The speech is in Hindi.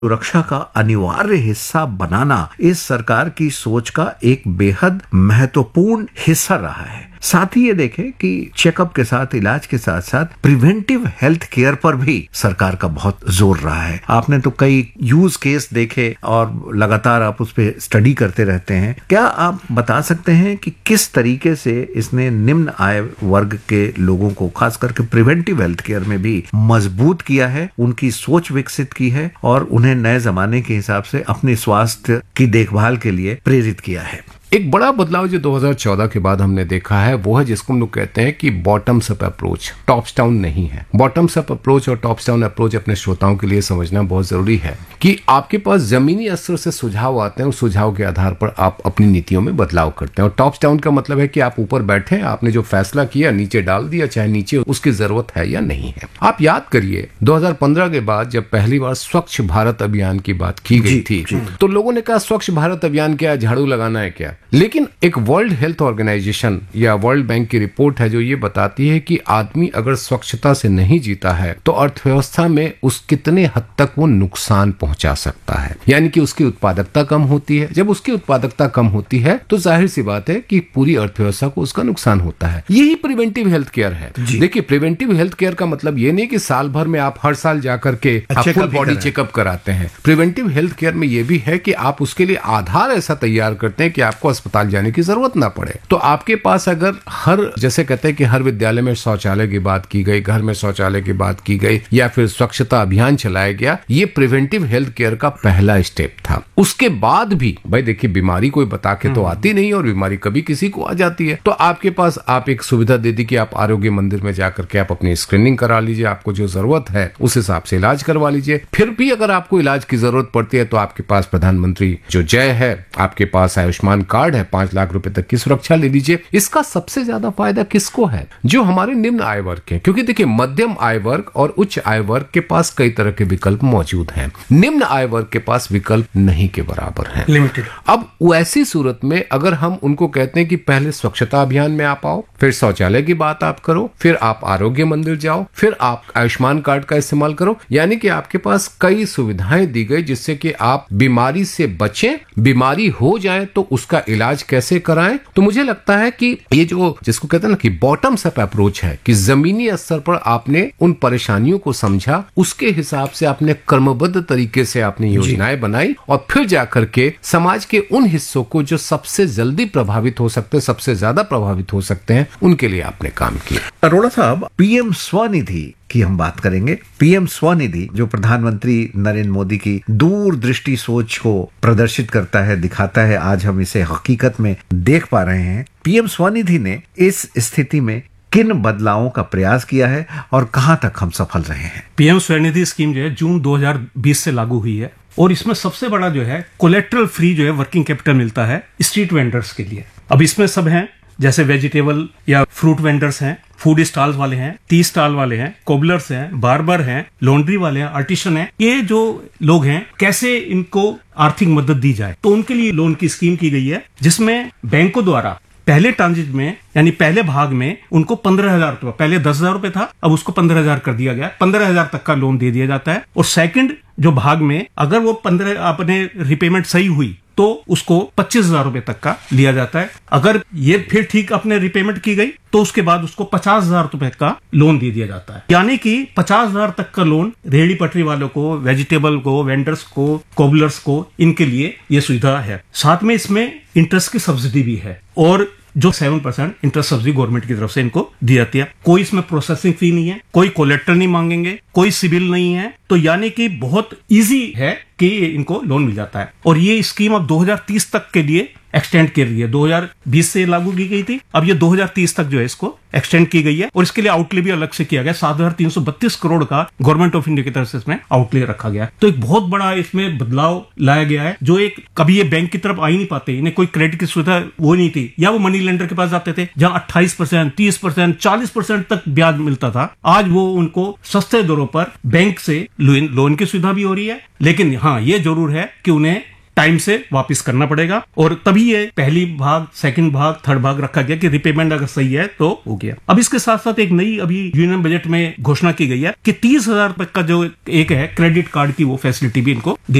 सुरक्षा का अनिवार्य हिस्सा बनाना इस सरकार की सोच का एक बेहद महत्वपूर्ण हिस्सा रहा है। साथ ही ये देखें कि चेकअप के साथ, इलाज के साथ साथ प्रिवेंटिव हेल्थ केयर पर भी सरकार का बहुत जोर रहा है। आपने तो कई यूज केस देखे और लगातार आप उस पर स्टडी करते रहते हैं। क्या आप बता सकते हैं कि किस तरीके से इसने निम्न आय वर्ग के लोगों को खास करके प्रिवेंटिव हेल्थ केयर में भी मजबूत किया है, उनकी सोच विकसित की है और उन्हें नए जमाने के हिसाब से अपने स्वास्थ्य की देखभाल के लिए प्रेरित किया है? एक बड़ा बदलाव जो 2014 के बाद हमने देखा है वो है जिसको हम लोग कहते हैं कि bottoms up approach, tops down नहीं है। बॉटम्स अप अप्रोच और टॉप्स डाउन अप्रोच अपने श्रोताओं के लिए समझना बहुत जरूरी है कि आपके पास जमीनी स्तर से सुझाव आते हैं, उस सुझाव के आधार पर आप अपनी नीतियों में बदलाव करते हैं। और टॉप्स डाउन का मतलब है कि आप ऊपर बैठे, आपने जो फैसला किया नीचे डाल दिया, चाहे नीचे उसकी जरूरत है या नहीं है। आप याद करिए 2015 के बाद जब पहली बार स्वच्छ भारत अभियान की बात की गई थी तो लोगों ने कहा स्वच्छ भारत अभियान क्या, झाड़ू लगाना है क्या? लेकिन एक वर्ल्ड हेल्थ ऑर्गेनाइजेशन या वर्ल्ड बैंक की रिपोर्ट है जो ये बताती है कि आदमी अगर स्वच्छता से नहीं जीता है तो अर्थव्यवस्था में उस कितने हद तक वो नुकसान पहुंचा सकता है, यानी कि उसकी उत्पादकता कम होती है। जब उसकी उत्पादकता कम होती है तो जाहिर सी बात है कि पूरी अर्थव्यवस्था को उसका नुकसान होता है। यही प्रिवेंटिव हेल्थ केयर है। देखिए, प्रिवेंटिव हेल्थ केयर का मतलब ये नहीं कि साल भर में आप हर साल जाकर के फुल बॉडी चेकअप कराते हैं। प्रिवेंटिव हेल्थ केयर में ये भी है कि आप उसके लिए आधार ऐसा तैयार करते हैं कि आपको अस्पताल जाने की जरूरत ना पड़े। तो आपके पास अगर जैसे कहते हैं कि हर विद्यालय में शौचालय की बात की गई, घर में शौचालय की बात की गई या फिर स्वच्छता अभियान चलाया गया, ये प्रिवेंटिव हेल्थ केयर का पहला स्टेप था। उसके बाद भी भाई देखिए, बीमारी कोई बता के तो आती नहीं और बीमारी कभी किसी को आ जाती है। तो आपके पास आप एक सुविधा दे दी कि आप आरोग्य मंदिर में जाकर के आप अपनी स्क्रीनिंग करा लीजिए, आपको जो जरूरत है उस हिसाब से इलाज करवा लीजिए। फिर भी अगर आपको इलाज की जरूरत पड़ती है तो आपके पास प्रधानमंत्री जो जय है, आपके पास आयुष्मान कार्ड है, 5 लाख रुपए तक की सुरक्षा ले लीजिए। इसका सबसे ज्यादा फायदा किसको है? जो हमारे निम्न आय वर्ग के, क्योंकि देखिए मध्यम आय वर्ग और उच्च आय वर्ग के पास कई तरह के विकल्प मौजूद हैं। निम्न आय वर्ग के पास विकल्प नहीं के बराबर है, लिमिटेड। अब ऐसी सूरत में अगर हम उनको कहते हैं कि पहले स्वच्छता अभियान में आप आओ, फिर शौचालय की बात आप करो, फिर आप आरोग्य मंदिर जाओ, फिर आप आयुष्मान कार्ड का इस्तेमाल करो, यानी कि आपके पास कई सुविधाएं दी गई जिससे कि आप बीमारी से बचें, बीमारी हो जाए तो उसका इलाज कैसे कराएं। तो मुझे लगता है कि ये जो जिसको कहते हैं ना कि बॉटम्स अप अप्रोच है, कि जमीनी स्तर पर आपने उन परेशानियों को समझा, उसके हिसाब से आपने क्रमबद्ध तरीके से आपने योजनाएं बनाई और फिर जाकर के समाज के उन हिस्सों को जो सबसे जल्दी प्रभावित हो सकते हैं, सबसे ज्यादा प्रभावित हो सकते हैं, उनके लिए आपने काम किया। अरोड़ा साहब, पीएम स्वनिधि की हम बात करेंगे। पीएम स्वनिधि जो प्रधानमंत्री नरेंद्र मोदी की दूरदृष्टि सोच को प्रदर्शित करता है, दिखाता है, आज हम इसे हकीकत में देख पा रहे हैं। पीएम स्वनिधि ने इस स्थिति में किन बदलावों का प्रयास किया है और कहां तक हम सफल रहे हैं? पीएम स्वनिधि स्कीम जो है जून 2020 से लागू हुई है और इसमें सबसे बड़ा जो है कोलेट्रल फ्री जो है वर्किंग कैपिटल मिलता है स्ट्रीट वेंडर्स के लिए। अब इसमें सब हैं, जैसे वेजिटेबल या फ्रूट वेंडर्स हैं, फूड स्टॉल्स वाले हैं, टी स्टॉल वाले हैं, कोबलर्स हैं, बार्बर हैं, लॉन्ड्री वाले हैं, आर्टिशन हैं। ये जो लोग हैं कैसे इनको आर्थिक मदद दी जाए, तो उनके लिए लोन की स्कीम की गई है जिसमें बैंकों द्वारा पहले ट्रांजिट में यानी पहले भाग में उनको 15,000 रुपए, पहले 10,000 रुपए था, अब उसको 15,000 कर दिया गया, 15,000 तक का लोन दे दिया जाता है। और सेकंड जो भाग में अगर वो 15 अपने रिपेमेंट सही हुई तो उसको 25,000 रुपए तक का लिया जाता है। अगर ये फिर ठीक अपने रिपेमेंट की गई तो उसके बाद उसको 50,000 रुपए का लोन दे दिया जाता है। यानी कि 50,000 तक का लोन रेहड़ी पटरी वालों को, वेजिटेबल को, वेंडर्स को, कोबलर्स को, इनके लिए ये सुविधा है। साथ में इसमें इंटरेस्ट की सब्सिडी भी है और जो 7% इंटरेस्ट सब्सिडी गवर्नमेंट की तरफ से इनको दी जाती है। कोई इसमें प्रोसेसिंग फी नहीं है, कोई कोलेक्टर नहीं मांगेंगे, कोई सिबिल नहीं है, तो यानी कि बहुत इजी है कि इनको लोन मिल जाता है। और ये स्कीम अब 2030 तक के लिए एक्सटेंड कर रही है। 2020 से लागू की गई थी, अब ये 2030 तक जो है इसको एक्सटेंड की गई है और इसके लिए आउटले भी अलग से किया गया। 7,332 करोड़ का गवर्नमेंट ऑफ इंडिया की तरफ से इसमें आउटले रखा गया है। तो एक बहुत बड़ा इसमें बदलाव लाया गया है, जो एक कभी ये बैंक की तरफ आ ही नहीं पाते, इन्हें कोई क्रेडिट की सुविधा वो नहीं थी, या वो मनी लेंडर के पास जाते थे जहां 28%, 30%, 40% तक ब्याज मिलता था। आज वो उनको सस्ते दरों पर बैंक से लोन की सुविधा भी हो रही है। लेकिन हाँ, ये जरूर है कि उन्हें टाइम से वापस करना पड़ेगा। और तभी ये पहली भाग, सेकंड भाग, थर्ड भाग रखा गया कि रिपेमेंट अगर सही है तो हो गया। अब इसके साथ साथ एक नई अभी यूनियन बजट में घोषणा की गई है कि 30,000 तक का जो एक है क्रेडिट कार्ड की वो फैसिलिटी भी इनको